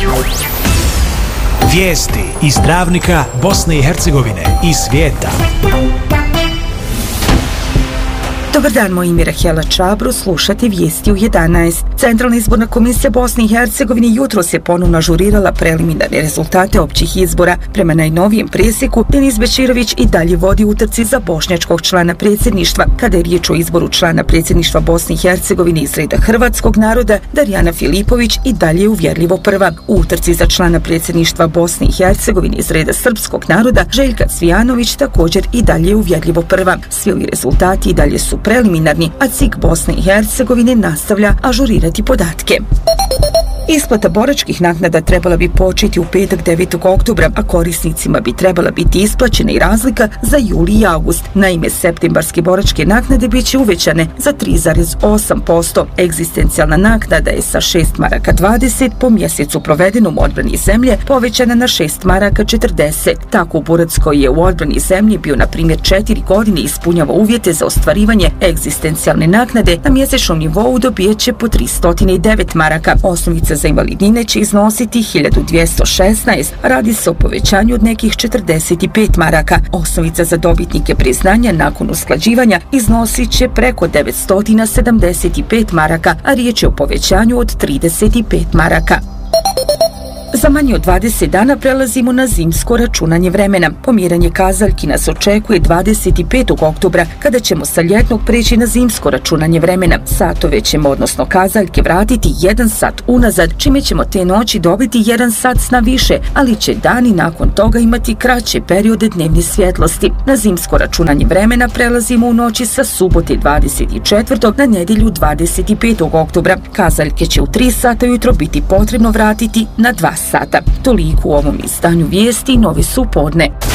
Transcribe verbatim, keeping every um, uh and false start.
Vijesti iz Travnika, Bosne i Hercegovine i svijeta. Dobar dan, moje ime je Rahela Čabru, slušate vijesti u jedanaest. Centralna izborna komisija Bosne i Hercegovine jutros je ponovno ažurirala preliminarne rezultate općih izbora. Prema najnovijem presjeku, Denis Bečirović i dalje vodi u utrci za bošnjačkog člana predsjedništva. Kada je riječ o izboru člana predsjedništva Bosne i Hercegovine iz reda hrvatskog naroda, Darijana Filipović i dalje je uvjerljivo prva. U utrci za člana predsjedništva Bosne i Hercegovine iz reda srpskog naroda, Željka Cvijanović također i dalje je uvjerljivo prva. Svi ovi rezultati i dalje su preliminarni, a C I K Bosne i Hercegovine nastavlja ažurirati podatke. Isplata boračkih naknada trebala bi početi u petak devetog oktobra, a korisnicima bi trebala biti isplaćena i razlika za juli i avgust. Naime, septembarske boračke naknade bit će uvećane za tri zarez osam posto. Egzistencijalna naknada je sa šest maraka dvadeset po mjesecu provedenom u odbrani zemlje povećana na šest maraka četrdeset. Tako borac koji je u odbrani zemlje bio na primjer četiri godine i ispunjava uvjete za ostvarivanje egzistencijalne naknade, na mjesečnom nivou dobijeće po tristo devet maraka. Osnovica za invalidnine će iznositi hiljadu dvjesto šesnaest, radi se o povećanju od nekih četrdeset pet maraka. Osnovica za dobitnike priznanja nakon usklađivanja iznosit će preko devetsto sedamdeset pet maraka, a riječ je o povećanju od trideset pet maraka. Za manje od dvadeset dana prelazimo na zimsko računanje vremena. Pomjeranje kazaljki nas očekuje dvadeset petog oktobra, kada ćemo sa ljetnog preći na zimsko računanje vremena. Satove ćemo, odnosno kazaljke, vratiti jedan sat unazad, čime ćemo te noći dobiti jedan sat sna više, ali će dani nakon toga imati kraće periode dnevne svjetlosti. Na zimsko računanje vremena prelazimo u noći sa subote dvadeset četvrtog na nedjelju dvadeset petog oktobra. Kazaljke će u tri sata ujutro biti potrebno vratiti na dva sata. Toliko u ovom izdanju vijesti, novi su podne.